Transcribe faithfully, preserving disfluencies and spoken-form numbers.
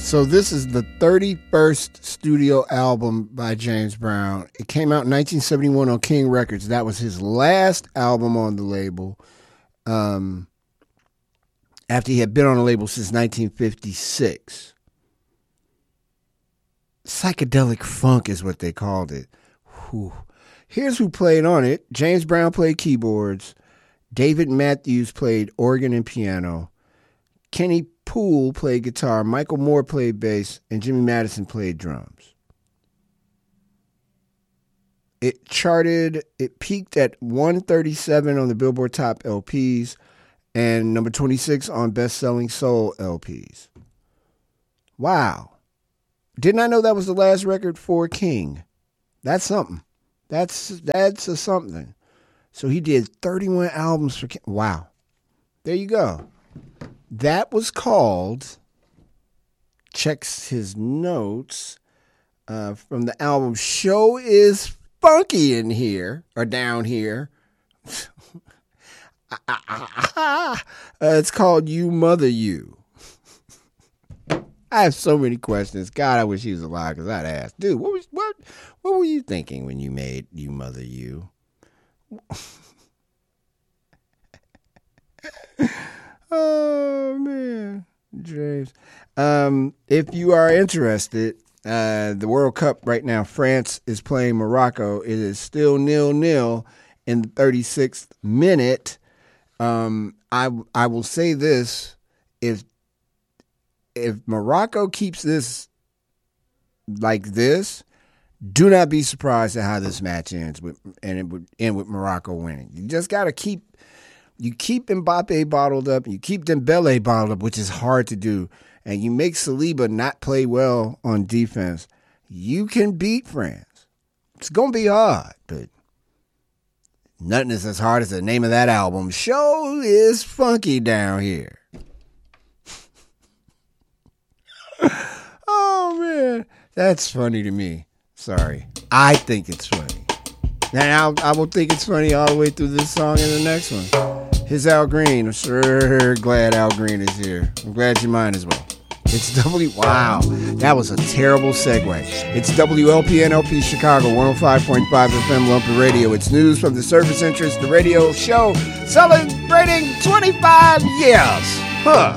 So this is the thirty-first studio album by James Brown. It came out in nineteen seventy-one on King Records. That was his last album on the label. Um, after he had been on the label since nineteen fifty-six. Psychedelic funk is what they called it. Whew. Here's who played on it. James Brown played keyboards. David Matthews played organ and piano. Kenny Poole played guitar, Michael Moore played bass, and Jimmy Madison played drums. It charted, it peaked at one thirty-seven on the Billboard Top L Ps and number twenty-six on Best-Selling Soul L Ps. Wow. Did not know that was the last record for King. That's something. That's that's a something. So he did thirty-one albums for King. Wow. There you go. That was called, checks his notes, uh, from the album Show Is Funky in Here, or Down Here. uh, it's called You Mother You. I have so many questions. God, I wish he was alive because I'd ask, dude, what was what what were you thinking when you made You Mother You? Oh, man. James. Um, if you are interested, uh, the World Cup right now, France is playing Morocco. It is still nil-nil in the thirty-sixth minute. Um, I I will say this. If, if Morocco keeps this like this, do not be surprised at how this match ends, with, and it would end with Morocco winning. You just got to keep... You keep Mbappe bottled up, you keep Dembele bottled up, which is hard to do, and you make Saliba not play well on defense, you can beat France. It's going to be hard, but nothing is as hard as the name of that album. Show Is Funky Down Here. Oh, man. That's funny to me. Sorry. I think it's funny. Now, I will think it's funny all the way through this song and the next one. Here's Al Green. I'm sure glad Al Green is here. I'm glad you're mine as well. It's W. Wow, that was a terrible segue. It's W L P N L P Chicago, one oh five point five F M Lumpy Radio. It's news from the service interest, the radio show celebrating twenty-five years. Huh.